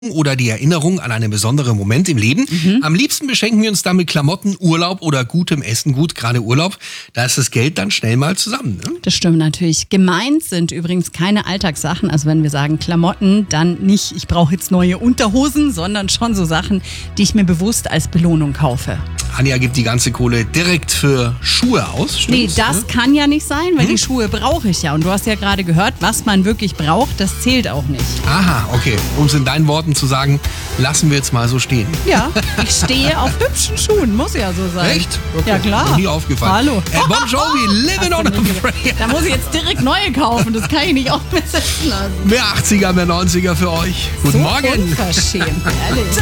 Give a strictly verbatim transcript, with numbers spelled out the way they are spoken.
oder die Erinnerung an einen besonderen Moment im Leben. Mhm. Am liebsten beschenken wir uns damit Klamotten, Urlaub oder gutem Essen. Gut, gerade Urlaub, da ist das Geld dann schnell mal zusammen. Ne? Das stimmt natürlich. Gemeint sind übrigens keine Alltagssachen. Also wenn wir sagen Klamotten, dann nicht, ich brauche jetzt neue Unterhosen, sondern schon so Sachen, die ich mir bewusst als Belohnung kaufe. Anja gibt die ganze Kohle direkt für Schuhe aus, stimmt's? Nee, das ne? kann ja nicht sein, weil hm? die Schuhe brauche ich ja. Und du hast ja gerade gehört, was man wirklich braucht, das zählt auch nicht. Aha, okay. Um es in deinen Worten zu sagen, lassen wir jetzt mal so stehen. Ja, ich stehe auf hübschen Schuhen, muss ja so sein. Echt? Okay. Ja, klar. Noch nie aufgefallen. Hallo. Äh, Bon Jovi, Living on a Prayer. Da muss ich jetzt direkt neue kaufen, das kann ich nicht auch mehr setzen lassen. Mehr achtziger, mehr neunziger für euch. Guten So Morgen. Unverschämt, ehrlich.